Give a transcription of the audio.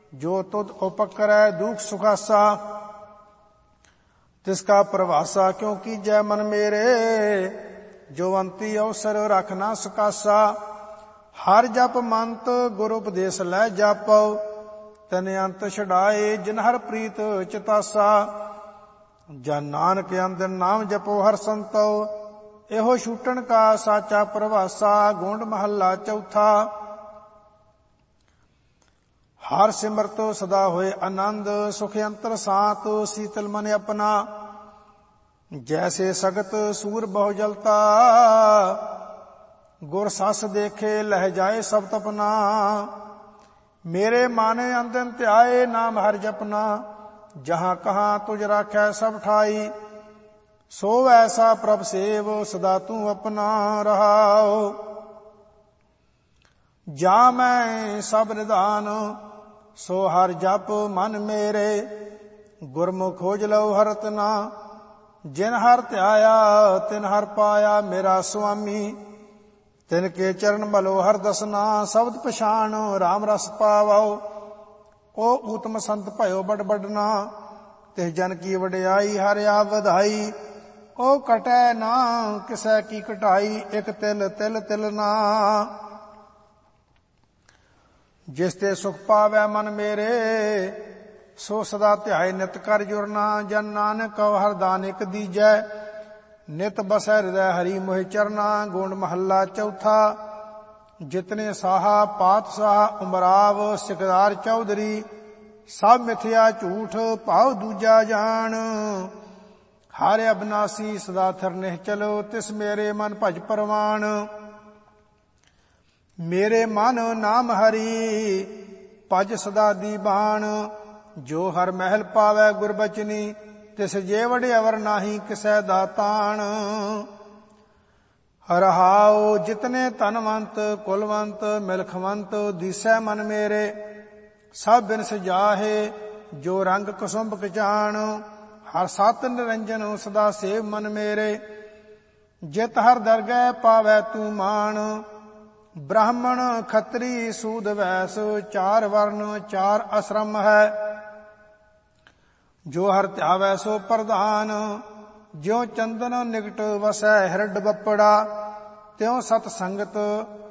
जो तुद उपकरै दुख सुखासा। तिसका प्रभासा क्यों कीजै मन मेरे, जो अंती अवसर रख ना सकासा। हर जप मंत गुर उपदेश लै जापो, तन अंत छड़ाए जिन हर प्रीत चितासा। जन नानक अंदर नाम जपो हर संतो, एहो छूटन का साचा प्रभासा। गोंड महला चौथा। हर सिमरत सदा होए आनंद, सुख अंतर सात शीतल मन अपना। जैसे सगत सूर बहु जलता, गुर सस देखे लह जाए सब तपना। मेरे माने अंदन ध्याए नाम हर जपना, जहां कहाँ तुझ राखै सब ठाई। सो ऐसा प्रभ सेव सदा तू अपना रहाओ। जा मैं सब निधान सो हर जप मन मेरे, गुरमुख खोज लो हरत ना। जिन हर ध्याया तिन हर पाया मेरा स्वामी, तिनके चरण मलो हर दसना। शब्द पछाण राम रस पावो, ओ उत्तम संत भयो बड़ बड़ना। तिस जन की वडियाई हर आप वधाई, ओ कटै ना किसै की कटाई। एक तिल तिल तिलना, जिसते सुख पावै मन मेरे, सो सदा ध्याय नित कर जुरना। जन नानक कहो हर दान इक दीजै, नित बसै हृदय हरि मोहि चरना। गोंड महला चौथा। जितने साहा पात साहा उमराव, सिकदार चौधरी। सब मिथ्या झूठ भाव दूजा जान, हर अविनाशी सदा थिर निश्चलो। तिस मेरे मन भज परवान, मेरे मन नाम हरि भज सदा दीवान। जो हर महल पावै गुरबचनी, तिस जेवड़ अवर नाही किसै दातान। रहाओ जितने धनवंत कुलवंत मिलखवंत, दिसै मन मेरे सब बिनस जाहे। जो रंग कुसुम कचान, हर सत निरंजन सदा सेव मन मेरे। जित हर दरगह पावै तू मान, ब्राह्मण खत्री सूद वैस। चार वर्ण चार आश्रम है, जो हर ध्यावै सो प्रधान। ज्यों चंदन निकट वसै हिरड बपड़ा, त्यों सत संगत